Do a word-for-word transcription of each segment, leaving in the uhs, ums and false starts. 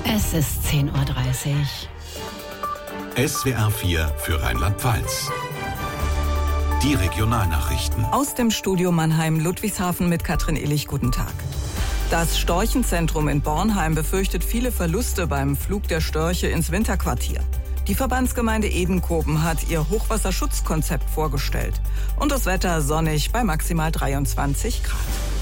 Es ist zehn Uhr dreißig. S W R vier für Rheinland-Pfalz. Die Regionalnachrichten. Aus dem Studio Mannheim-Ludwigshafen mit Katrin Illich. Guten Tag. Das Storchenzentrum in Bornheim befürchtet viele Verluste beim Flug der Störche ins Winterquartier. Die Verbandsgemeinde Edenkoben hat ihr Hochwasserschutzkonzept vorgestellt. Und das Wetter sonnig bei maximal dreiundzwanzig Grad.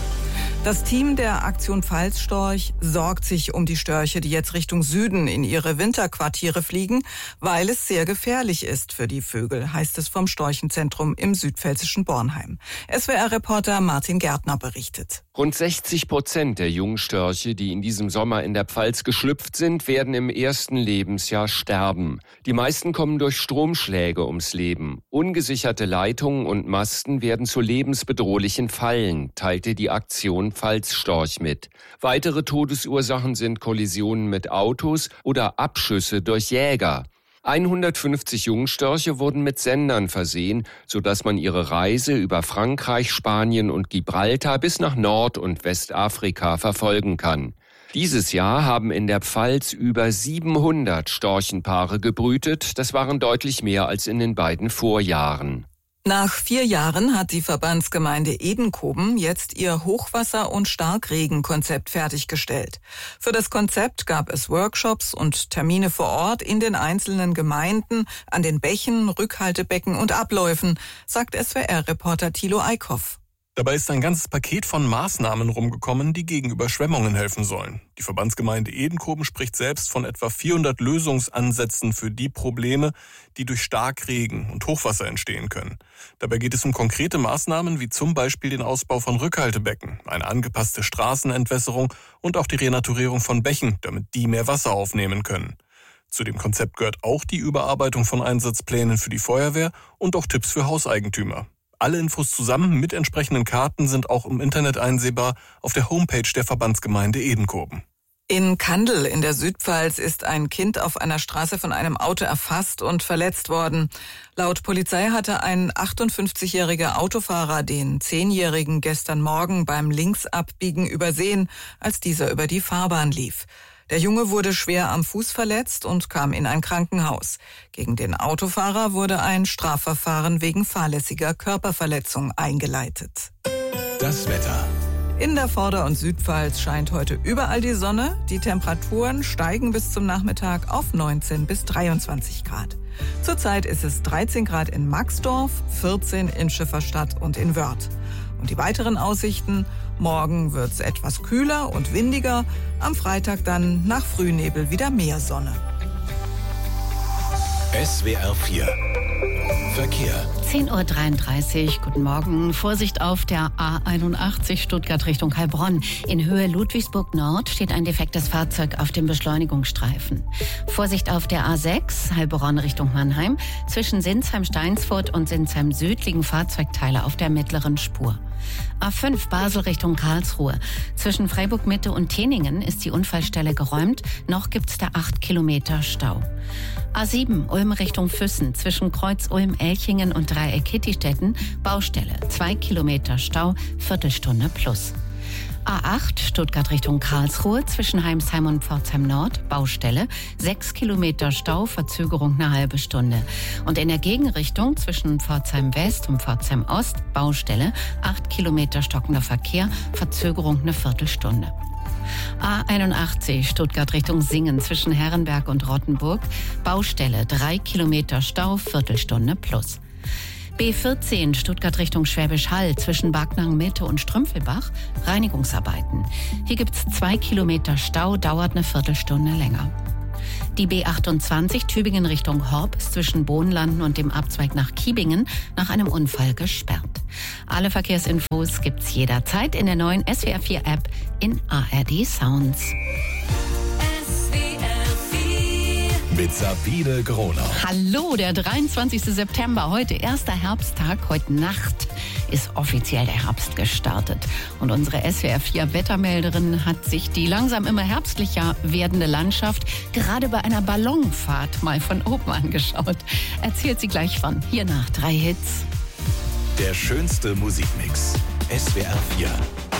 Das Team der Aktion Pfalzstorch sorgt sich um die Störche, die jetzt Richtung Süden in ihre Winterquartiere fliegen, weil es sehr gefährlich ist für die Vögel, heißt es vom Storchenzentrum im südpfälzischen Bornheim. S W R-Reporter Martin Gärtner berichtet. Rund sechzig Prozent der Jungstörche, die in diesem Sommer in der Pfalz geschlüpft sind, werden im ersten Lebensjahr sterben. Die meisten kommen durch Stromschläge ums Leben. Ungesicherte Leitungen und Masten werden zu lebensbedrohlichen Fallen, teilte die Aktion Pfalzstorch mit. Weitere Todesursachen sind Kollisionen mit Autos oder Abschüsse durch Jäger. hundertfünfzig Jungstörche wurden mit Sendern versehen, sodass man ihre Reise über Frankreich, Spanien und Gibraltar bis nach Nord- und Westafrika verfolgen kann. Dieses Jahr haben in der Pfalz über siebenhundert Storchenpaare gebrütet. Das waren deutlich mehr als in den beiden Vorjahren. Nach vier Jahren hat die Verbandsgemeinde Edenkoben jetzt ihr Hochwasser- und Starkregenkonzept fertiggestellt. Für das Konzept gab es Workshops und Termine vor Ort in den einzelnen Gemeinden, an den Bächen, Rückhaltebecken und Abläufen, sagt S W R-Reporter Thilo Eickhoff. Dabei ist ein ganzes Paket von Maßnahmen rumgekommen, die gegen Überschwemmungen helfen sollen. Die Verbandsgemeinde Edenkoben spricht selbst von etwa vierhundert Lösungsansätzen für die Probleme, die durch Starkregen und Hochwasser entstehen können. Dabei geht es um konkrete Maßnahmen wie zum Beispiel den Ausbau von Rückhaltebecken, eine angepasste Straßenentwässerung und auch die Renaturierung von Bächen, damit die mehr Wasser aufnehmen können. Zu dem Konzept gehört auch die Überarbeitung von Einsatzplänen für die Feuerwehr und auch Tipps für Hauseigentümer. Alle Infos zusammen mit entsprechenden Karten sind auch im Internet einsehbar auf der Homepage der Verbandsgemeinde Edenkoben. In Kandel in der Südpfalz ist ein Kind auf einer Straße von einem Auto erfasst und verletzt worden. Laut Polizei hatte ein achtundfünfzigjähriger Autofahrer den Zehnjährigen gestern Morgen beim Linksabbiegen übersehen, als dieser über die Fahrbahn lief. Der Junge wurde schwer am Fuß verletzt und kam in ein Krankenhaus. Gegen den Autofahrer wurde ein Strafverfahren wegen fahrlässiger Körperverletzung eingeleitet. Das Wetter. In der Vorder- und Südpfalz scheint heute überall die Sonne. Die Temperaturen steigen bis zum Nachmittag auf neunzehn bis dreiundzwanzig Grad. Zurzeit ist es dreizehn Grad in Maxdorf, vierzehn in Schifferstadt und in Wörth. Und die weiteren Aussichten: Morgen wird es etwas kühler und windiger, am Freitag dann nach Frühnebel wieder mehr Sonne. S W R vier Verkehr. zehn Uhr dreiunddreißig, guten Morgen. Vorsicht auf der A einundachtzig Stuttgart Richtung Heilbronn. In Höhe Ludwigsburg Nord steht ein defektes Fahrzeug auf dem Beschleunigungsstreifen. Vorsicht auf der A sechs Heilbronn Richtung Mannheim. Zwischen Sinsheim-Steinsfurt und Sinsheim Süd liegen Fahrzeugteile auf der mittleren Spur. A fünf Basel Richtung Karlsruhe. Zwischen Freiburg Mitte und Teningen ist die Unfallstelle geräumt. Noch gibt's da acht Kilometer Stau. A sieben Ulm Richtung Füssen. Zwischen Kreuz Ulm-Elchingen und Dreieck-Kittistetten Baustelle. Zwei Kilometer Stau, Viertelstunde plus. A acht Stuttgart Richtung Karlsruhe. Zwischen Heimsheim und Pforzheim Nord Baustelle. Sechs Kilometer Stau, Verzögerung eine halbe Stunde. Und in der Gegenrichtung zwischen Pforzheim West und Pforzheim Ost Baustelle. Acht Kilometer stockender Verkehr, Verzögerung eine Viertelstunde. A einundachtzig Stuttgart Richtung Singen zwischen Herrenberg und Rottenburg Baustelle. Drei Kilometer Stau, Viertelstunde plus. B vierzehn Stuttgart Richtung Schwäbisch Hall zwischen Backnang Mitte und Strümpfelbach Reinigungsarbeiten. Hier gibt's zwei Kilometer Stau, dauert eine Viertelstunde länger. Die B achtundzwanzig Tübingen Richtung Horb ist zwischen Bohnlanden und dem Abzweig nach Kiebingen nach einem Unfall gesperrt. Alle Verkehrsinfos gibt's jederzeit in der neuen S W R vier App in A R D Sounds. Mit Sabine Gronau. Hallo, der dreiundzwanzigste September, heute erster Herbsttag, heute Nacht ist offiziell der Herbst gestartet. Und unsere S W R vier Wettermelderin hat sich die langsam immer herbstlicher werdende Landschaft gerade bei einer Ballonfahrt mal von oben angeschaut. Erzählt sie gleich von. Hier nach drei Hits. Der schönste Musikmix. S W R vier.